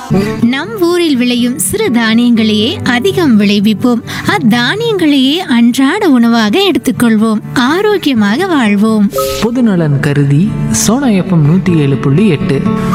நம் ஊரில் விளையும் சிறு தானியங்களையே அதிகம் விளைவிப்போம். அத்தானியங்களையே அன்றாட உணவாக எடுத்துக்கொள்வோம். ஆரோக்கியமாக வாழ்வோம். பொதுநலன் கருதி சோனா எஃப்எம் 107.8